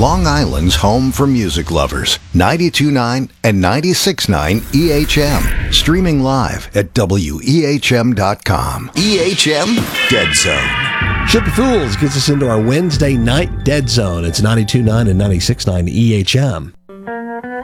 Long Island's home for music lovers. 92.9 and 96.9 EHM. Streaming live at WEHM.com. EHM Dead Zone. Ship of Fools gets us into our Wednesday night Dead Zone. It's 92.9 and 96.9 EHM.